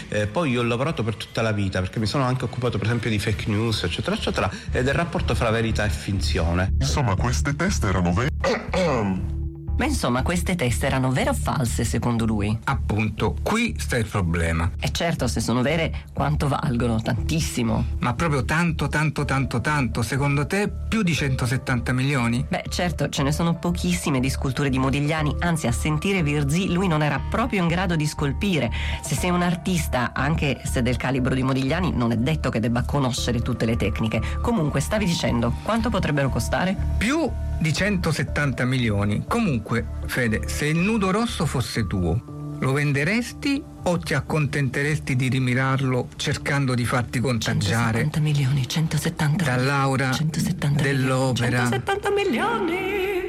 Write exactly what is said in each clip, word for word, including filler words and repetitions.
eh, poi io ho lavorato per tutta la vita, perché mi sono anche occupato per esempio di fake news eccetera eccetera, e del rapporto fra verità e finzione. Insomma, queste teste erano vere. Ma insomma, queste teste erano vere o false secondo lui? Appunto, qui sta il problema. E certo, se sono vere, quanto valgono? Tantissimo. Ma proprio tanto, tanto, tanto, tanto? Secondo te più di centosettanta milioni? Beh, certo, ce ne sono pochissime di sculture di Modigliani, anzi a sentire Virzì lui non era proprio in grado di scolpire. Se sei un artista, anche se del calibro di Modigliani, non è detto che debba conoscere tutte le tecniche. Comunque, stavi dicendo, quanto potrebbero costare? Più di centosettanta milioni. Comunque, Fede, se il nudo rosso fosse tuo, lo venderesti o ti accontenteresti di rimirarlo cercando di farti contagiare centosettanta milioni, centosettanta dall'aura centosettanta dell'opera? centosettanta milioni.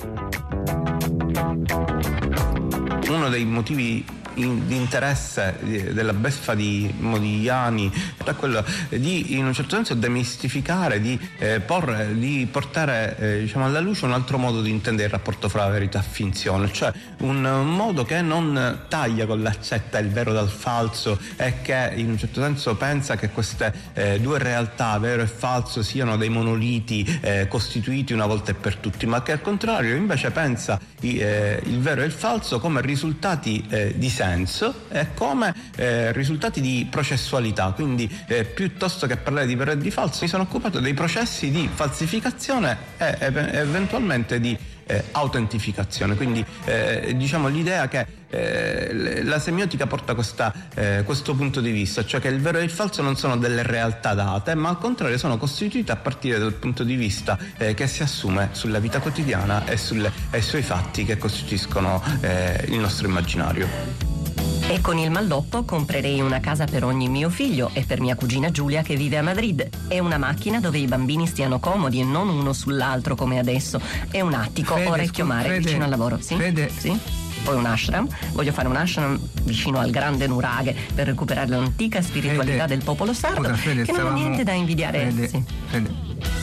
Uno dei motivi in, di interesse di, della beffa di Modigliani era quello di, in un certo senso, demistificare, di eh, porre, di portare eh, diciamo alla luce un altro modo di intendere il rapporto fra verità e finzione, cioè un, un modo che non taglia con l'accetta il vero dal falso e che in un certo senso pensa che queste eh, due realtà, vero e falso, siano dei monoliti eh, costituiti una volta e per tutti, ma che al contrario invece pensa i, eh, il vero e il falso come risultati eh, di senso e come eh, risultati di processualità. Quindi eh, piuttosto che parlare di vero e di falso mi sono occupato dei processi di falsificazione e ev- eventualmente di eh, autentificazione. Quindi eh, diciamo l'idea che eh, la semiotica porta questa, eh, questo punto di vista, cioè che il vero e il falso non sono delle realtà date, ma al contrario sono costituite a partire dal punto di vista eh, che si assume sulla vita quotidiana e, sulle, e sui fatti che costituiscono eh, il nostro immaginario. E con il malloppo comprerei una casa per ogni mio figlio e per mia cugina Giulia che vive a Madrid, e una macchina dove i bambini stiano comodi e non uno sull'altro come adesso, e un attico Fede, orecchio mare Fede, vicino al lavoro. Sì? Fede. Sì? Poi un ashram, voglio fare un ashram vicino al grande nuraghe per recuperare l'antica spiritualità Fede. del popolo sardo. Scusa, Fede, che non stavamo... ha niente da invidiare. Fede, Sì. Fede.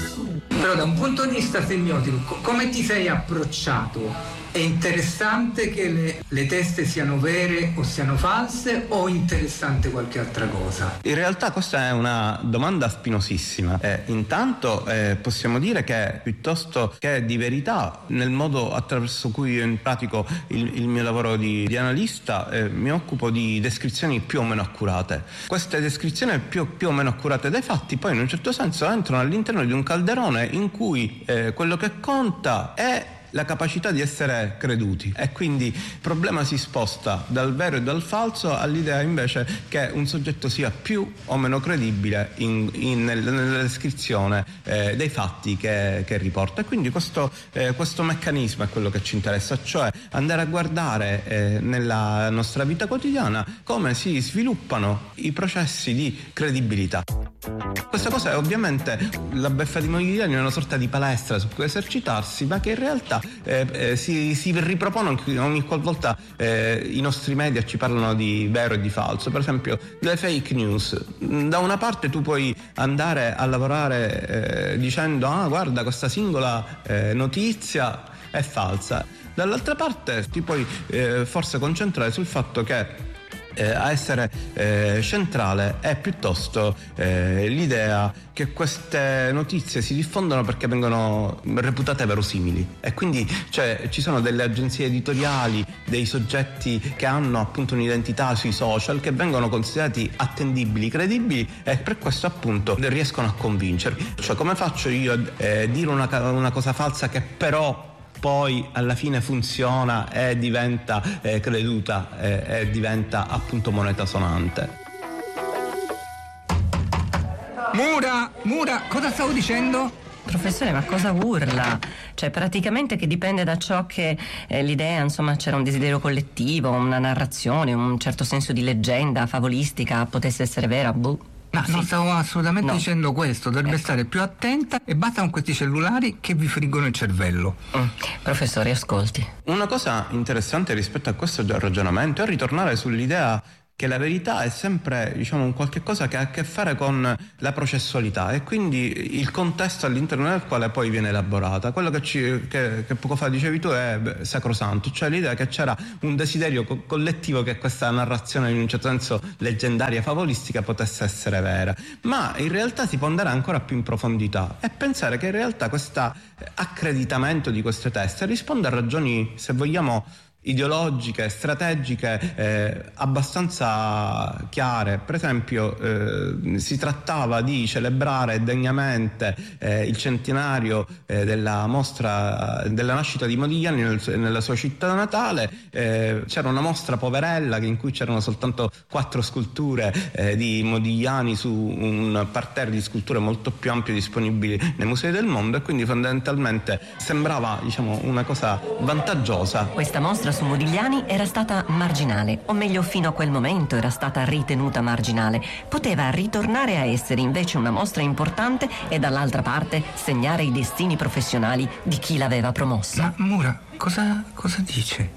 Però da un punto di vista semiotico, co- come ti sei approcciato? È interessante che le, le teste siano vere o siano false, o interessante qualche altra cosa? In realtà questa è una domanda spinosissima. Eh, intanto eh, possiamo dire che piuttosto che di verità, nel modo attraverso cui io in pratico il, il mio lavoro di, di analista, eh, mi occupo di descrizioni più o meno accurate. Queste descrizioni più, più o meno accurate dei fatti poi in un certo senso entrano all'interno di un calderone in cui eh, quello che conta è la capacità di essere creduti, e quindi il problema si sposta dal vero e dal falso all'idea invece che un soggetto sia più o meno credibile in, in, nella descrizione eh, dei fatti che, che riporta. E quindi questo, eh, questo meccanismo è quello che ci interessa, cioè andare a guardare eh, nella nostra vita quotidiana come si sviluppano i processi di credibilità. Questa cosa è ovviamente la beffa di Modigliani, è una sorta di palestra su cui esercitarsi, ma che in realtà eh, eh, si, si ripropone ogni qualvolta eh, i nostri media ci parlano di vero e di falso. Per esempio le fake news, da una parte tu puoi andare a lavorare eh, dicendo ah guarda questa singola eh, notizia è falsa, dall'altra parte ti puoi eh, forse concentrare sul fatto che Eh, a essere eh, centrale è piuttosto eh, l'idea che queste notizie si diffondono perché vengono reputate verosimili, e quindi cioè, ci sono delle agenzie editoriali, dei soggetti che hanno appunto un'identità sui social che vengono considerati attendibili, credibili, e per questo appunto riescono a convincervi. Cioè come faccio io a eh, dire una, una cosa falsa che però poi alla fine funziona e diventa eh, creduta eh, e diventa appunto moneta sonante? Mura, Mura, cosa stavo dicendo? Professore, ma cosa urla? Cioè praticamente che dipende da ciò che eh, l'idea, insomma, c'era un desiderio collettivo, una narrazione, un certo senso di leggenda favolistica potesse essere vera, boh. No, Sì. non stavo assolutamente No. dicendo questo. Dovrebbe Ecco. stare più attenta, e basta con questi cellulari che vi friggono il cervello. Mm. Professore, ascolti. Una cosa interessante rispetto a questo ragionamento è ritornare sull'idea che la verità è sempre, diciamo, un qualche cosa che ha a che fare con la processualità e quindi il contesto all'interno del quale poi viene elaborata. Quello che, ci, che, che poco fa dicevi tu è beh, sacrosanto, cioè l'idea che c'era un desiderio co- collettivo che questa narrazione in un certo senso leggendaria, favolistica, potesse essere vera, ma in realtà si può andare ancora più in profondità e pensare che in realtà questo accreditamento di queste teste risponde a ragioni, se vogliamo, ideologiche, strategiche eh, abbastanza chiare. Per esempio eh, si trattava di celebrare degnamente eh, il centenario eh, della mostra della nascita di Modigliani nel, nella sua città natale. Eh, c'era una mostra poverella in cui c'erano soltanto quattro sculture eh, di Modigliani su un parterre di sculture molto più ampio disponibili nei musei del mondo, e quindi fondamentalmente sembrava, diciamo, una cosa vantaggiosa. Questa mostra su Modigliani era stata marginale, o meglio fino a quel momento era stata ritenuta marginale. Poteva ritornare a essere invece una mostra importante e dall'altra parte segnare i destini professionali di chi l'aveva promossa. Ma Mura, cosa, cosa dice?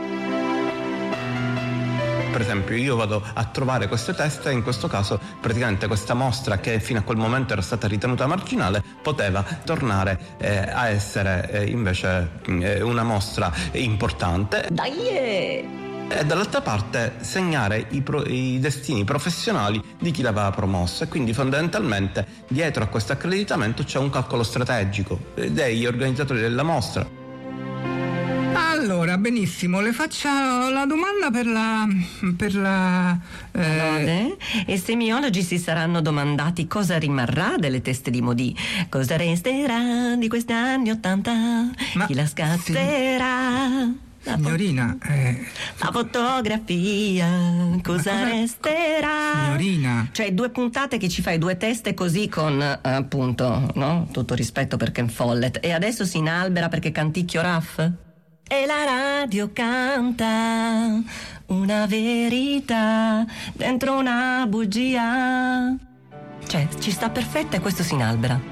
Per esempio io vado a trovare queste teste, in questo caso praticamente questa mostra che fino a quel momento era stata ritenuta marginale poteva tornare eh, a essere eh, invece eh, una mostra importante. Dai! E dall'altra parte segnare i, pro- i destini professionali di chi l'aveva promossa, e quindi fondamentalmente dietro a questo accreditamento c'è un calcolo strategico degli organizzatori della mostra. Allora, benissimo, le faccio la domanda per la... per la... Eh... E semiologi si saranno domandati cosa rimarrà delle teste di Modì, cosa resterà di questi anni ottanta, Ma chi la scatterà? Sì. Signorina, eh... la fotografia, cosa, cosa resterà? Signorina, cioè due puntate che ci fai due teste così con eh, appunto, no? Tutto rispetto per Ken Follett, e adesso si inalbera perché canticchio Raff? E la radio canta una verità dentro una bugia. Cioè, ci sta perfetta e questo si inalbera.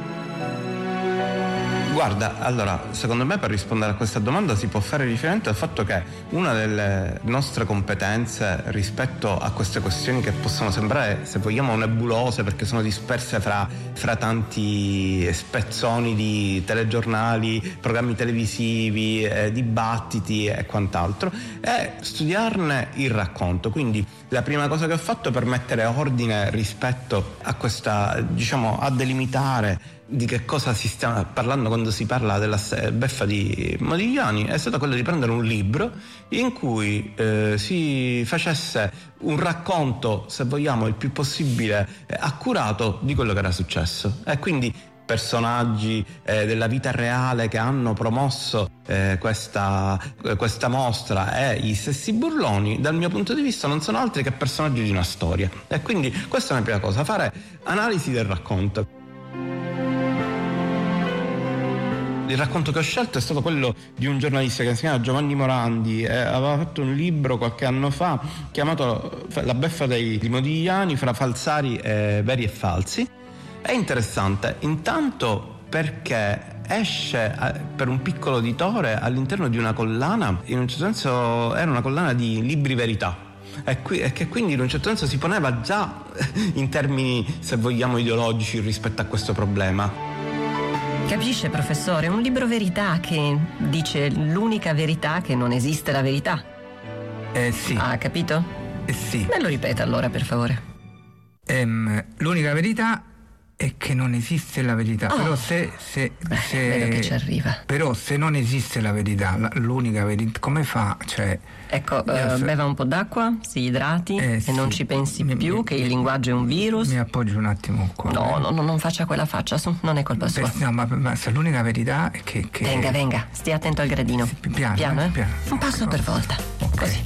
Guarda, allora, secondo me per rispondere a questa domanda si può fare riferimento al fatto che una delle nostre competenze rispetto a queste questioni che possono sembrare, se vogliamo, nebulose perché sono disperse fra, fra tanti spezzoni di telegiornali, programmi televisivi, eh, dibattiti e quant'altro, è studiarne il racconto. Quindi la prima cosa che ho fatto per mettere ordine rispetto a questa, diciamo, a delimitare di che cosa si sta parlando quando si parla della beffa di Modigliani è stato quello di prendere un libro in cui eh, si facesse un racconto, se vogliamo, il più possibile eh, accurato di quello che era successo, e quindi personaggi eh, della vita reale che hanno promosso eh, questa, eh, questa mostra e gli stessi burloni, dal mio punto di vista non sono altri che personaggi di una storia, e quindi questa è una prima cosa, fare analisi del racconto. Il racconto che ho scelto è stato quello di un giornalista che si chiama Giovanni Morandi, e aveva fatto un libro qualche anno fa chiamato La beffa dei di Modigliani fra falsari eh, veri e falsi. È interessante intanto perché esce eh, per un piccolo editore all'interno di una collana, in un certo senso era una collana di libri verità, e, qui, e che quindi in un certo senso si poneva già in termini, se vogliamo, ideologici rispetto a questo problema. Capisce, professore? Un libro verità che dice l'unica verità, che non esiste la verità. Eh sì. Ha capito? Eh sì. Me lo ripeta allora, per favore. Ehm, l'unica verità è che non esiste la verità. Oh. Però se, se, Beh, se vedo che ci arriva. Però se non esiste la verità, la, l'unica verità, come fa? Cioè, ecco, eh, beva un po' d'acqua, si idrati eh, e sì. non ci pensi mi, più mi, che il linguaggio è un virus. Mi appoggio un attimo qua. No, no, no, non faccia quella faccia, su, non è colpa sua. No, ma, ma se l'unica verità è che, che... Venga, venga, stia attento al gradino. Sì, piano, piano, eh? piano. Un passo per volta. Okay. Così.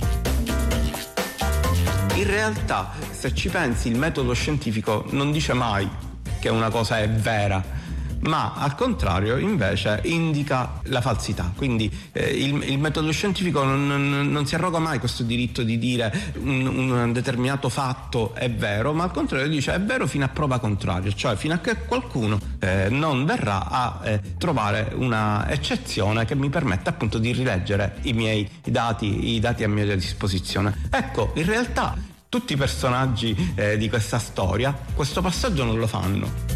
In realtà, se ci pensi, il metodo scientifico non dice mai che una cosa è vera, ma al contrario invece indica la falsità. Quindi eh, il, il metodo scientifico non, non, non si arroga mai questo diritto di dire un, un determinato fatto è vero, ma al contrario dice è vero fino a prova contraria, cioè fino a che qualcuno eh, non verrà a eh, trovare una eccezione che mi permetta appunto di rileggere i miei dati, i dati a mia disposizione. Ecco, in realtà tutti i personaggi eh, di questa storia questo passaggio non lo fanno.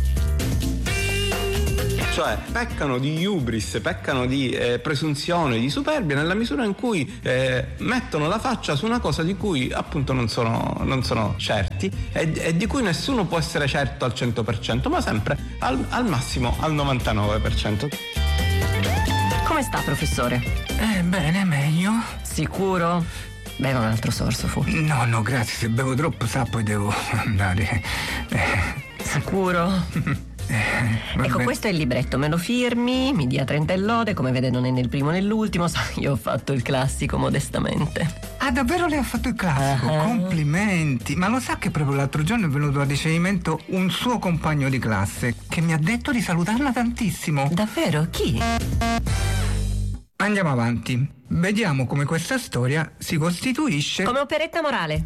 Cioè peccano di hubris, peccano di eh, presunzione, di superbia nella misura in cui eh, mettono la faccia su una cosa di cui appunto non sono, non sono certi e, e di cui nessuno può essere certo al cento per cento, ma sempre al, al massimo al novantanove per cento. Come sta, professore? Eh, bene, meglio. Sicuro? Beva un altro sorso, fu. No, no, grazie, se bevo troppo sa poi devo andare. Eh. Sicuro? Eh, ecco, questo è il libretto, me lo firmi, mi dia trenta lode, come vede non è né il primo né l'ultimo, sa, io ho fatto il classico modestamente. Ah, davvero lei ha fatto il classico? Uh-huh. Complimenti! Ma lo sa che proprio l'altro giorno è venuto a ricevimento un suo compagno di classe che mi ha detto di salutarla tantissimo. Davvero? Chi? Andiamo avanti. Vediamo come questa storia si costituisce come operetta morale.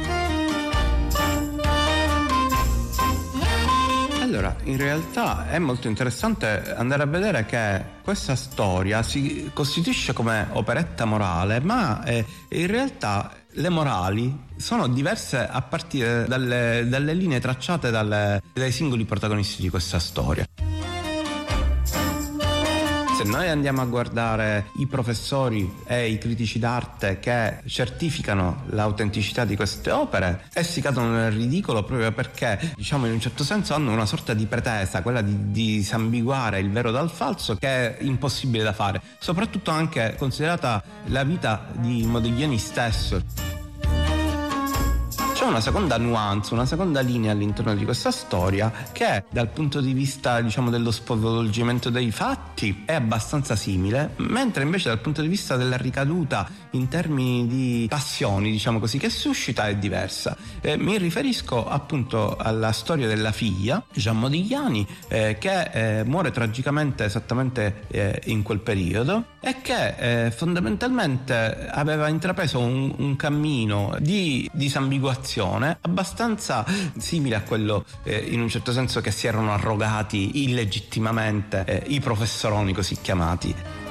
Allora, in realtà è molto interessante andare a vedere che questa storia si costituisce come operetta morale, ma eh, in realtà le morali sono diverse a partire dalle, dalle linee tracciate dalle, dai singoli protagonisti di questa storia. Se noi andiamo a guardare i professori e i critici d'arte che certificano l'autenticità di queste opere, essi cadono nel ridicolo proprio perché, diciamo, in un certo senso hanno una sorta di pretesa, quella di, di disambiguare il vero dal falso, che è impossibile da fare, soprattutto anche considerata la vita di Modigliani stesso. C'è una seconda nuance, una seconda linea all'interno di questa storia che dal punto di vista, diciamo, dello svolgimento dei fatti è abbastanza simile, mentre invece dal punto di vista della ricaduta in termini di passioni, diciamo così, che suscita è diversa. Eh, mi riferisco appunto alla storia della figlia, Jeanne Modigliani, eh, che eh, muore tragicamente esattamente eh, in quel periodo e che eh, fondamentalmente aveva intrapreso un, un cammino di disambiguazione abbastanza simile a quello eh, in un certo senso che si erano arrogati illegittimamente eh, i professoroni così chiamati.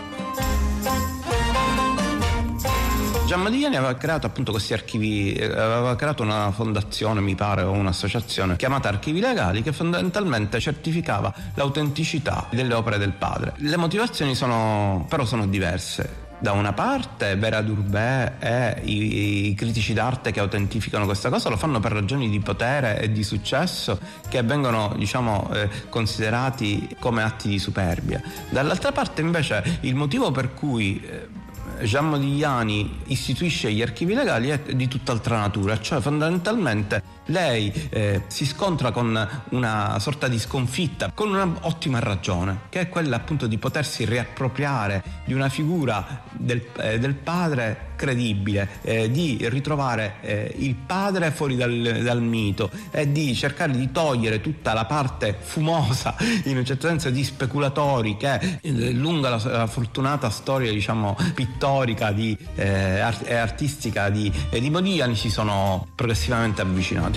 Jeanne Modigliani aveva creato appunto questi archivi, aveva creato una fondazione, mi pare, o un'associazione chiamata Archivi Legali, che fondamentalmente certificava l'autenticità delle opere del padre. Le motivazioni sono però sono diverse. Da una parte Vera Durbet e i, i critici d'arte che autentificano questa cosa lo fanno per ragioni di potere e di successo che vengono, diciamo, eh, considerati come atti di superbia. Dall'altra parte invece il motivo per cui eh, Jeanne Modigliani istituisce gli archivi legali è di tutt'altra natura, cioè fondamentalmente lei eh, si scontra con una sorta di sconfitta, con una ottima ragione, che è quella appunto di potersi riappropriare di una figura del, eh, del padre credibile, eh, di ritrovare eh, il padre fuori dal, dal mito e di cercare di togliere tutta la parte fumosa, in un certo senso, di speculatori che eh, lunga la, la fortunata storia, diciamo, pittorica di, eh, art- e artistica di, eh, di Modigliani si sono progressivamente avvicinati.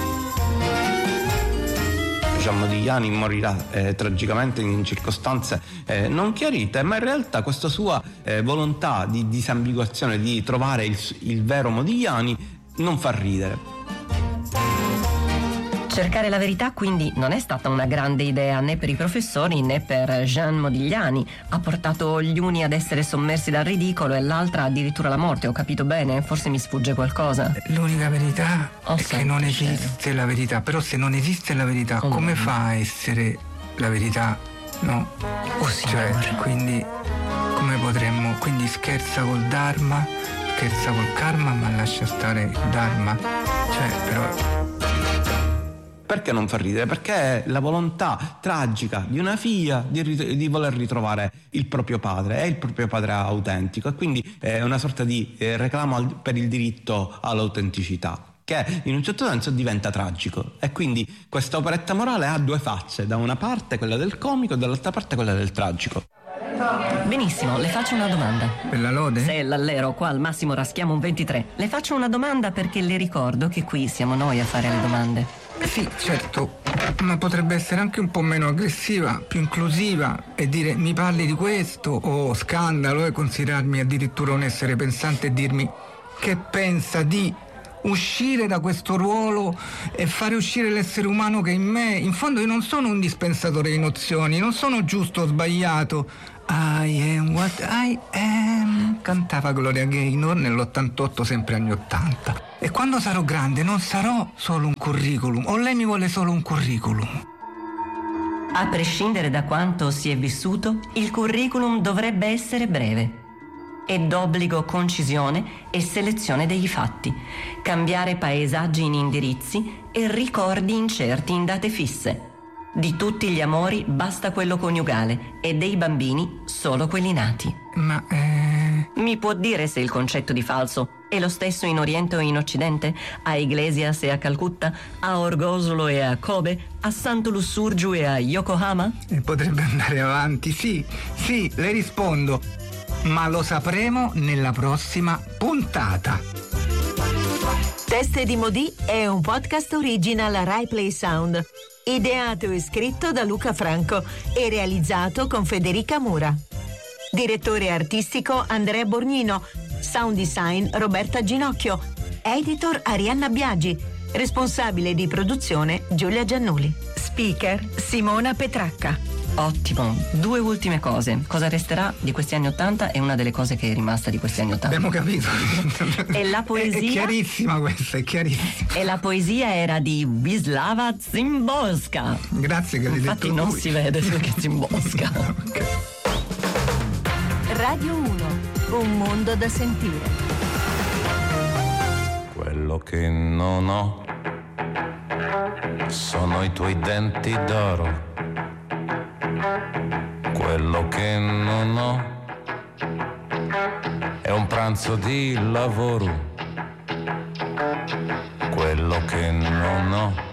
Jeanne Modigliani morirà eh, tragicamente in circostanze eh, non chiarite, ma in realtà questa sua eh, volontà di disambiguazione, di trovare il, il vero Modigliani, non fa ridere. Cercare la verità quindi non è stata una grande idea né per i professori né per Jeanne Modigliani. Ha portato gli uni ad essere sommersi dal ridicolo e l'altra addirittura alla morte. Ho capito bene? Forse mi sfugge qualcosa. L'unica verità oh, è che non esiste cielo. la verità. Però se non esiste la verità, oh, come no. fa a essere la verità? No? Oh, cioè, quindi come potremmo? Quindi scherza col Dharma, scherza col karma, ma lascia stare il Dharma. Cioè, però... Perché non fa ridere? Perché è la volontà tragica di una figlia di, rit- di voler ritrovare il proprio padre, è il proprio padre autentico, e quindi è una sorta di eh, reclamo al- per il diritto all'autenticità, che in un certo senso diventa tragico. E quindi questa operetta morale ha due facce, da una parte quella del comico e dall'altra parte quella del tragico. Benissimo, le faccio una domanda. Per la lode? Se l'allero, qua al massimo raschiamo un ventitré. Le faccio una domanda perché le ricordo che qui siamo noi a fare le domande. Sì, certo, ma potrebbe essere anche un po' meno aggressiva, più inclusiva, e dire mi parli di questo o scandalo, e considerarmi addirittura un essere pensante e dirmi che pensa di uscire da questo ruolo e fare uscire l'essere umano che è in me. In fondo io non sono un dispensatore di nozioni, non sono giusto o sbagliato. I am what I am, cantava Gloria Gaynor nell'ottantotto, sempre anni ottanta. E quando sarò grande non sarò solo un curriculum, o lei mi vuole solo un curriculum? A prescindere da quanto si è vissuto, il curriculum dovrebbe essere breve e d'obbligo concisione e selezione degli fatti, cambiare paesaggi in indirizzi e ricordi incerti in date fisse. Di tutti gli amori basta quello coniugale e dei bambini solo quelli nati. Ma eh... Mi può dire se il concetto di falso è lo stesso in Oriente o in Occidente? A Iglesias e a Calcutta? A Orgosolo e a Kobe? A Santo Lussurgiu e a Yokohama? E potrebbe andare avanti, sì, sì, le rispondo. Ma lo sapremo nella prossima puntata. Teste di Modì è un podcast original Rai Play Sound, ideato e scritto da Luca Franco e realizzato con Federica Mura. Direttore artistico Andrea Borgnino, sound design Roberta Ginocchio, editor Arianna Biagi, responsabile di produzione Giulia Giannuli, speaker Simona Petracca. Ottimo. Due ultime cose. Cosa resterà di questi anni Ottanta è una delle cose che è rimasta di questi anni Ottanta. Abbiamo capito. E la poesia... È, è chiarissima questa, è chiarissima. E la poesia era di Wisława Szymborska. Grazie che l'hai detto. Infatti non si vede perché Szymborska. Okay. Radio uno, un mondo da sentire. Quello che non ho sono i tuoi denti d'oro. Quello che non ho è un pranzo di lavoro. Quello che non ho